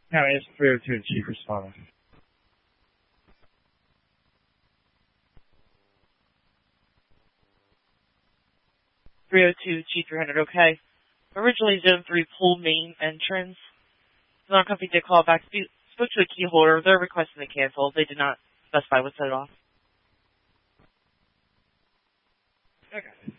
No, it's 302 Chief Responder. 302 G300, okay. Originally Zone 3 pool main entrance. The non-company did call back, spoke to a key holder. They're requesting to cancel. They did not specify what set it off. Okay.